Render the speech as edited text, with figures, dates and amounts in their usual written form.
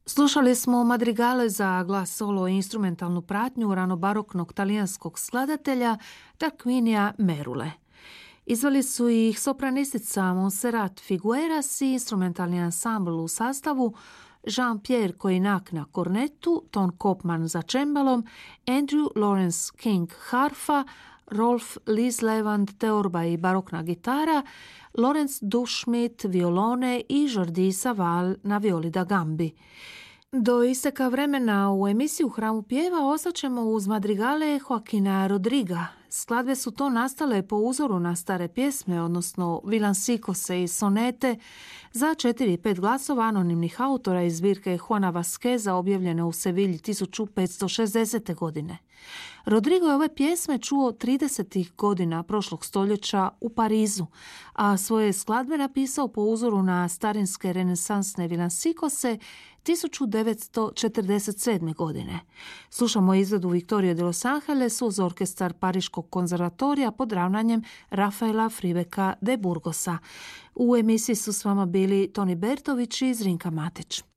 Slušali smo madrigale za glas solo i instrumentalnu pratnju ranobaroknog talijanskog skladatelja Tarquinija Merule. Izveli su ih sopranistica Montserrat Figueras i instrumentalni ansambl u sastavu Jean-Pierre Coinac na kornetu, Ton Kopman za čembalom, Andrew Lawrence King harfa, Rolf Lislevand teorba i barokna gitara, Lorenz Duschmidt violone i Jordi Savall na violi da gambi. Do isteka vremena u emisiju Hramu pjeva ostaćemo uz madrigale Joaquina Rodriga. Skladbe su to nastale po uzoru na stare pjesme, odnosno villancicose i sonete za 4 i 5 glasova anonimnih autora iz zbirke Juana Vasqueza objavljene u Sevilji 1560. godine. Rodrigo je ove pjesme čuo 30. godina prošlog stoljeća u Parizu, a svoje skladbe napisao po uzoru na starinske renesansne villancicose 1947. godine. Slušamo izvedu Victoria de Los Angeles uz orkestar Pariškog konzervatorija pod ravnanjem Rafaela Fribeka de Burgosa. U emisiji su s vama bili Toni Bertović i Zrinka Matić.